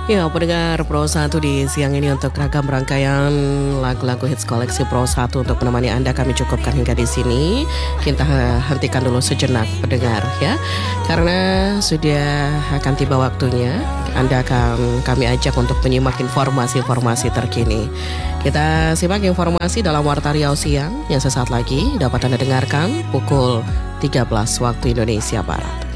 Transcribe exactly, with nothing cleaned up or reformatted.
Ya, pendengar Pro satu di siang ini untuk ragam rangkaian lagu-lagu hits koleksi Pro satu untuk menemani Anda kami cukupkan hingga di sini. Kita hentikan dulu sejenak pendengar ya. Karena sudah akan tiba waktunya Anda akan kami ajak untuk menyimak informasi-informasi terkini. Kita simak informasi dalam Warta Riau Siang yang sesaat lagi dapat Anda dengarkan pukul tiga belas waktu Indonesia Barat.